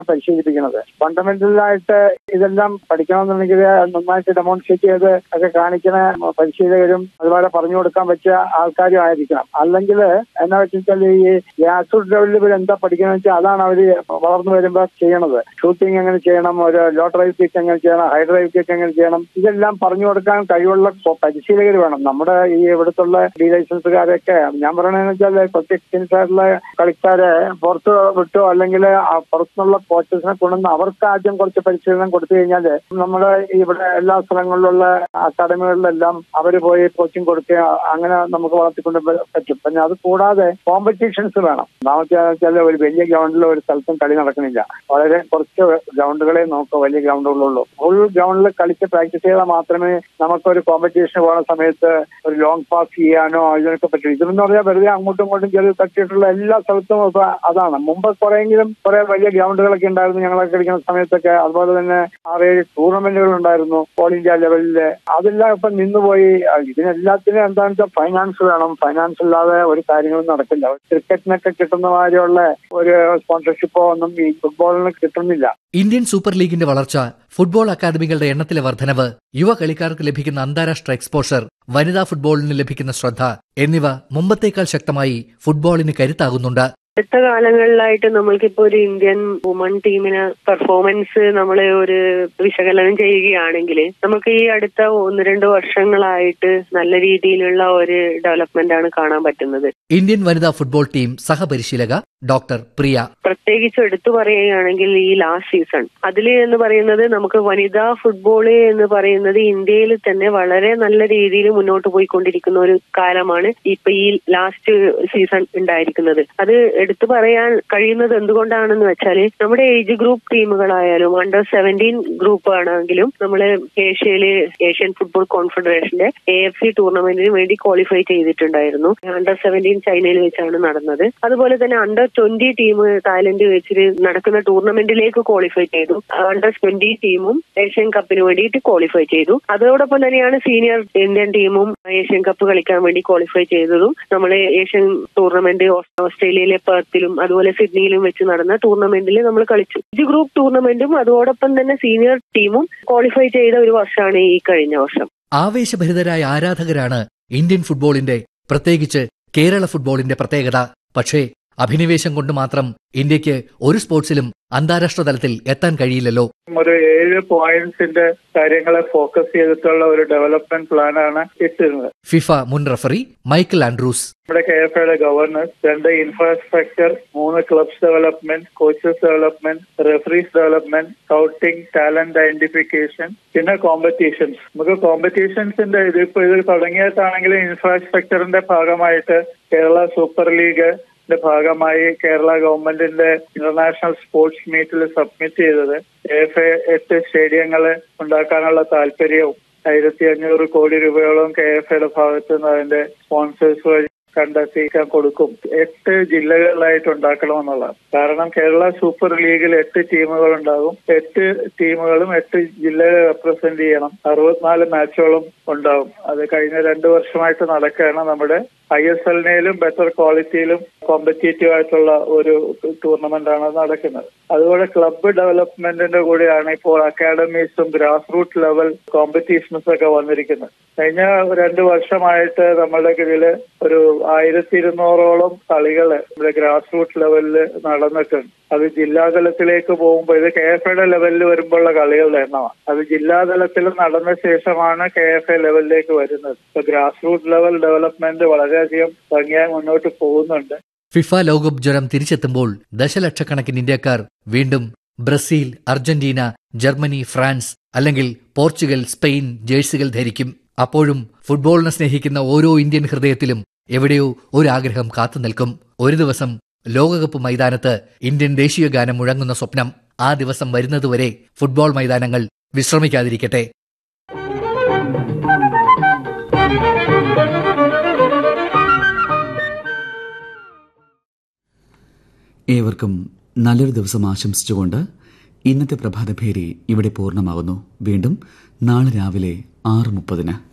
പരിശീലിപ്പിക്കുന്നത്. ഫണ്ടമെന്റലായിട്ട് ഇതെല്ലാം പഠിക്കണമെന്നുണ്ടെങ്കിൽ നന്നായിട്ട് ഡെമോൺസ്ട്രേറ്റ് ചെയ്ത് ഒക്കെ കാണിക്കുന്ന പരിശീലകരും അതുപോലെ പറഞ്ഞു കൊടുക്കാൻ പറ്റിയ ആൾക്കാരും ആയിരിക്കണം. അല്ലെങ്കിൽ എന്നാ വെച്ചാൽ ഈ ഗ്രാസ്റൂട്ട് ലെവലിൽ എന്താ പഠിക്കണമെന്ന് വെച്ചാൽ അതാണ് അവർ വളർന്നു വരുമ്പോൾ ചെയ്യണത്. ഷൂട്ടിംഗ് എങ്ങനെ ചെയ്യണം, ഒരു ലോ ഡ്രൈവ് കിക്ക് എങ്ങനെ ചെയ്യണം, ഹൈ ഡ്രൈവ് കിക്ക് എങ്ങനെ ചെയ്യണം, ഇതെല്ലാം പറഞ്ഞു കൊടുക്കാൻ കഴിവുള്ള പരിശീലകർ വേണം. നമ്മുടെ ഈ ഇവിടുത്തുള്ള ഡി ലൈസൻസുകാരൊക്കെ ഞാൻ പറയണെന്ന് വെച്ചാൽ കുറച്ച് എക്സ്പീരിയൻസ് ആയിട്ടുള്ള കളിക്കാരെ പുറത്ത് വിട്ടോ അല്ലെങ്കിൽ പുറത്തുനിന്നുള്ള കോച്ചസിനെ കൊണ്ടുവന്ന് അവർക്ക് ആദ്യം കുറച്ച് പരിശീലനം കൊടുത്തു കഴിഞ്ഞാൽ നമ്മുടെ ഇവിടെ എല്ലാ സ്ഥലങ്ങളിലുള്ള അക്കാഡമികളിലെല്ലാം അവർ പോയി കോച്ചിങ് കൊടുക്കുക, അങ്ങനെ നമുക്ക് വളർത്തിക്കൊണ്ട് പറ്റും. പിന്നെ അത് കൂടാതെ കോമ്പറ്റീഷൻസ് വേണം. ഒന്നാമത്തെ വെച്ചാൽ ഒരു വലിയ ഗ്രൗണ്ടിൽ ഒരു സ്ഥലത്തും കളി നടക്കണില്ല. വളരെ കുറച്ച് ഗ്രൗണ്ടുകളെ നമുക്ക് വലിയ ഗ്രൗണ്ടുകളുള്ളൂ. ഫുൾ ഗ്രൗണ്ടിൽ കളിച്ച് പ്രാക്ടീസ് ചെയ്താൽ മാത്രമേ നമുക്കൊരു കോമ്പറ്റീഷൻ പോകുന്ന സമയത്ത് ഒരു ലോങ് പാസ് ചെയ്യാനോ ഇതിനൊക്കെ പറ്റും. ഇതെന്ന് പറഞ്ഞാൽ വെറുതെ അങ്ങോട്ടും ഇങ്ങോട്ടും ചെറിയ തട്ടിയിട്ടുള്ള എല്ലാ സ്ഥലത്തും ഇപ്പൊ അതാണ്. മുമ്പ് കുറെ വലിയ ഗ്രൗണ്ടുകളൊക്കെ ഉണ്ടായിരുന്നു ഞങ്ങളൊക്കെ കളിക്കുന്ന സമയത്തൊക്കെ. അതുപോലെ തന്നെ 6-7 ടൂർണമെന്റുകൾ ഉണ്ടായിരുന്നു ഓൾ ഇന്ത്യ ലെവലില്. അതെല്ലാം ഇപ്പൊ നിന്നുപോയി. ഇതിനെല്ലാത്തിനും എന്താണെന്ന് വെച്ചാൽ ഫൈനാൻസ് വേണം. ഫൈനാൻസ് ഇല്ലാതെ ഒരു കാര്യങ്ങളും നടക്കില്ല. ക്രിക്കറ്റിനൊക്കെ കിട്ടുന്ന മാതിരിയുള്ള ഒരു സ്പോൺസർഷിപ്പോ ഒന്നും ഈ ഫുട്ബോളിന് കിട്ടുന്നില്ല. ഇന്ത്യൻ സൂപ്പർ ലീഗിന്റെ വളർച്ച, ഫുട്ബോൾ അക്കാദമികളുടെ എണ്ണത്തിലെ വർധനവ്, യുവ കളിക്കാർക്ക് ലഭിക്കുന്ന അന്താരാഷ്ട്ര എക്സ്പോഷർ, വനിതാ ഫുട്ബോളിന് ലഭിക്കുന്ന ശ്രദ്ധ എന്നിവ മുമ്പത്തേക്കാൾ ശക്തമായി ഫുട്ബോളിന് കരുത്താകുന്നുണ്ട്. അടുത്ത കാലങ്ങളിലായിട്ട് നമ്മൾക്കിപ്പോ ഒരു ഇന്ത്യൻ വുമൺ ടീമിന് പെർഫോമൻസ് നമ്മളെ ഒരു വിശകലനം ചെയ്യുകയാണെങ്കിൽ നമുക്ക് ഈ അടുത്ത 1-2 വർഷങ്ങളായിട്ട് നല്ല രീതിയിലുള്ള ഒരു ഡെവലപ്മെന്റ് ആണ് കാണാൻ പറ്റുന്നത്. ഇന്ത്യൻ വനിതാ ഫുട്ബോൾ ടീം സഹപരിശീലക ഡോക്ടർ പ്രിയ പ്രത്യേകിച്ച് എടുത്തു പറയുകയാണെങ്കിൽ ഈ ലാസ്റ്റ് സീസൺ അതില് എന്ന് പറയുന്നത് നമുക്ക് വനിതാ ഫുട്ബോള് എന്ന് പറയുന്നത് ഇന്ത്യയിൽ തന്നെ വളരെ നല്ല രീതിയിൽ മുന്നോട്ട് പോയിക്കൊണ്ടിരിക്കുന്ന ഒരു കാലമാണ് ഇപ്പൊ ഈ ലാസ്റ്റ് സീസൺ ഉണ്ടായിരിക്കുന്നത്. അത് എടുത്തു പറയാൻ കഴിയുന്നത് എന്തുകൊണ്ടാണെന്ന് വെച്ചാല് നമ്മുടെ ഏജ് ഗ്രൂപ്പ് ടീമുകളായാലും അണ്ടർ-17 ഗ്രൂപ്പ് ആണെങ്കിലും നമ്മള് ഏഷ്യൻ ഫുട്ബോൾ കോൺഫെഡറേഷന്റെ AFC ടൂർണമെന്റിന് വേണ്ടി ക്വാളിഫൈ ചെയ്തിട്ടുണ്ടായിരുന്നു. അണ്ടർ-17 ചൈനയിൽ വെച്ചാണ് നടന്നത്. അതുപോലെ തന്നെ അണ്ടർ-20 ടീം തായ്ലൻഡ് വെച്ചിട്ട് നടക്കുന്ന ടൂർണമെന്റിലേക്ക് ക്വാളിഫൈ ചെയ്തു. അണ്ടർ-20 ടീമും ഏഷ്യൻ കപ്പിന് വേണ്ടിയിട്ട് ക്വാളിഫൈ ചെയ്തു. അതോടൊപ്പം തന്നെയാണ് സീനിയർ ഇന്ത്യൻ ടീമും ഏഷ്യൻ കപ്പ് കളിക്കാൻ വേണ്ടി ക്വാളിഫൈ ചെയ്തതും. നമ്മൾ ഏഷ്യൻ ടൂർണമെന്റ് ഓസ്ട്രേലിയയിലെ പെർത്തിലും അതുപോലെ സിഡ്നിയിലും വെച്ച് നടന്ന ടൂർണമെന്റിൽ നമ്മൾ കളിച്ചു. ഏജ് ഗ്രൂപ്പ് ടൂർണമെന്റും അതോടൊപ്പം തന്നെ സീനിയർ ടീമും ക്വാളിഫൈ ചെയ്ത ഒരു വർഷമാണ് ഈ കഴിഞ്ഞ വർഷം. ആവേശഭരിതരായ ആരാധകരാണ് ഇന്ത്യൻ ഫുട്ബോളിന്റെ, പ്രത്യേകിച്ച് കേരള ഫുട്ബോളിന്റെ പ്രത്യേകത. പക്ഷേ അഭിനിവേശം കൊണ്ട് മാത്രം ഇന്ത്യക്ക് ഒരു സ്പോർട്സിലും അന്താരാഷ്ട്ര തലത്തിൽ എത്താൻ കഴിയില്ലല്ലോ. ഒരു 7 പോയിന്റ്സിന്റെ കാര്യങ്ങളെ ഫോക്കസ് ചെയ്തിട്ടുള്ള ഒരു ഡെവലപ്മെന്റ് പ്ലാനാണ് ഇട്ടിരുന്നത്. ഫിഫ മുൻ റഫറി മൈക്കൽ ആൻഡ്രൂസ്. നമ്മുടെ KFAയുടെ governance, 2 infrastructure, 3 clubs development, coaches development, referees development, scouting, talent identification, പിന്നെ കോമ്പറ്റീഷൻസ്. നമുക്ക് കോമ്പറ്റീഷൻസിന്റെ ഇത് തുടങ്ങിയതാണെങ്കിൽ ഇൻഫ്രാസ്ട്രക്ചറിന്റെ ഭാഗമായിട്ട് കേരള സൂപ്പർ ലീഗ് ഭാഗമായി കേരള ഗവൺമെന്റിന്റെ ഇന്റർനാഷണൽ സ്പോർട്സ് മീറ്റിൽ സബ്മിറ്റ് ചെയ്തത് KFA 8 സ്റ്റേഡിയങ്ങൾ ഉണ്ടാക്കാനുള്ള താല്പര്യവും 1500 കോടി രൂപയോളം KFAയുടെ ഭാഗത്ത് നിന്ന് അതിന്റെ സ്പോൺസേഴ്സ് വഴി കണ്ടെത്തിക്കാൻ കൊടുക്കും. 8 ജില്ലകളിലായിട്ട് ഉണ്ടാക്കണമെന്നുള്ളതാണ്. കാരണം കേരള സൂപ്പർ ലീഗിൽ 8 ടീമുകൾ ഉണ്ടാകും. 8 ടീമുകളും 8 ജില്ലകളെ റെപ്രസെന്റ് ചെയ്യണം. 64 മാച്ചുകളും ഉണ്ടാവും. അത് കഴിഞ്ഞ 2 വർഷമായിട്ട് നടക്കുകയാണ്. നമ്മുടെ ISLനേലും ബെറ്റർ ക്വാളിറ്റിയിലും കോമ്പറ്റീറ്റീവ് ആയിട്ടുള്ള ഒരു ടൂർണമെന്റ് ആണ് നടക്കുന്നത്. അതുപോലെ ക്ലബ്ബ് ഡെവലപ്മെന്റിന്റെ കൂടെയാണ് ഇപ്പോൾ അക്കാഡമീസും ഗ്രാസ് റൂട്ട് ലെവൽ കോമ്പറ്റീഷൻസ് ഒക്കെ വന്നിരിക്കുന്നത്. കഴിഞ്ഞ 2 വർഷമായിട്ട് നമ്മുടെ കീഴിൽ ഒരു 1200ഓളം കളികള് നമ്മുടെ ഗ്രാസ് റൂട്ട് ലെവലിൽ നടന്നിട്ടുണ്ട്. അത് ജില്ലാതലത്തിലേക്ക് പോകുമ്പോൾ ഇത് KFAയുടെ ലെവലിൽ വരുമ്പോഴുള്ള കളികളുടെ എണ്ണമാണ്. അത് ജില്ലാതലത്തിൽ നടന്ന ശേഷമാണ് KFA ലെവലിലേക്ക് വരുന്നത്. ഇപ്പൊ ഗ്രാസ് റൂട്ട് ലെവൽ ഡെവലപ്മെന്റ് വളരെയധികം ഭംഗിയായി മുന്നോട്ട് പോകുന്നുണ്ട്. ഫിഫ ലോകകപ്പ് ജ്വരം തിരിച്ചെത്തുമ്പോൾ ദശലക്ഷക്കണക്കിന് ഇന്ത്യക്കാർ വീണ്ടും ബ്രസീൽ, അർജന്റീന, ജർമ്മനി, ഫ്രാൻസ് അല്ലെങ്കിൽ പോർച്ചുഗൽ, സ്പെയിൻ ജേഴ്സികൾ ധരിക്കും. അപ്പോഴും ഫുട്ബോളിനെ സ്നേഹിക്കുന്ന ഓരോ ഇന്ത്യൻ ഹൃദയത്തിലും എവിടെയോ ഒരാഗ്രഹം കാത്തുനിൽക്കും. ഒരു ദിവസം ലോകകപ്പ് മൈതാനത്ത് ഇന്ത്യൻ ദേശീയ ഗാനം മുഴങ്ങുന്ന സ്വപ്നം. ആ ദിവസം വരുന്നതുവരെ ഫുട്ബോൾ മൈതാനങ്ങൾ വിശ്രമിക്കാതിരിക്കട്ടെ. ഏവർക്കും നല്ലൊരു ദിവസം ആശംസിച്ചുകൊണ്ട് ഇന്നത്തെ പ്രഭാതഭേരി ഇവിടെ പൂർണ്ണമാകുന്നു. വീണ്ടും നാളെ രാവിലെ 6:30.